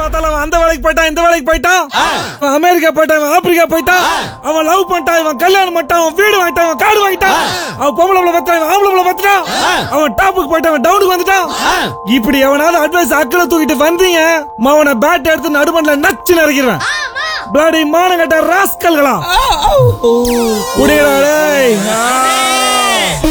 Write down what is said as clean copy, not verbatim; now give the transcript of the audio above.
அவன் அந்த வேலைக்கு போயிட்டான், இந்த வேலைக்கு போயிட்டான், அமெரிக்கா போயிட்டான், ஆப்பிரிக்கா போயிட்டான், அவன் லவ் பண்ணிட்டான், இவன் கல்யாணம் பண்ணிட்டான், அவன் வீடு வாங்கிட்டான், அவன் காடு வாங்கிட்டான், அவன் பொம்பளை பத்தான், இவன் ஆம்பளை பத்தான், அவன் டாப்புக்கு போயிட்டான், அவன் டவுனுக்கு வந்துட்டான். இப்படி எவனாவது அட்வைஸ் அக்கறை தூக்கிட்டு வந்தீங்க, அவனை பேட் எடுத்து நடுமண்ல நச்சு நறுக்கிறேன். பிளாடி மானங்கட்ட ராஸ்கல்களா குடிகளா.